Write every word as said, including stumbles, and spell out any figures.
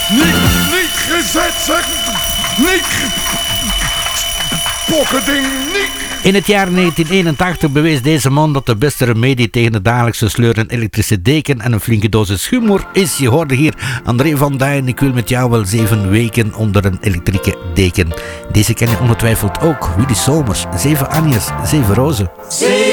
Niet, niet gezet, zeg. Niet pokkending, niet. In het jaar negentien eenentachtig bewees deze man dat de beste remedie tegen de dagelijkse sleur een elektrische deken en een flinke dosis humor is. Je hoorde hier André van Duin, ik wil met jou wel zeven weken onder een elektrische deken. Deze ken je ongetwijfeld ook. Willy Somers, Zeven Anjes, Zeven Rozen.